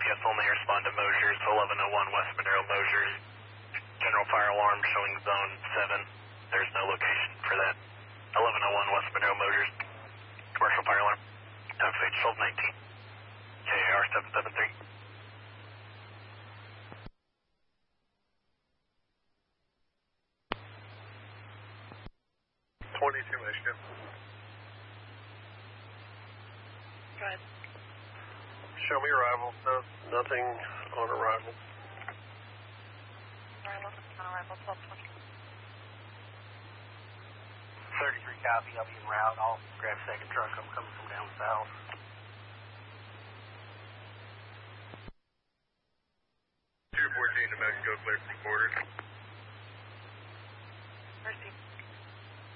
GPS only respond to Mosier's 1101 West Monroe Mosier's. General fire alarm showing zone 7. There's no location for that. 1101 West Monroe Mosier's. Commercial fire alarm. FH 1219. KAR 773. 22 Michigan. Go ahead. Show me arrival. No, nothing on arrival. Arrival, on arrival, 1220. 33 copy, I'll be en route. I'll grab second truck. I'm coming from down south. Two 14 New Mexico, clear from quarters. Mercy.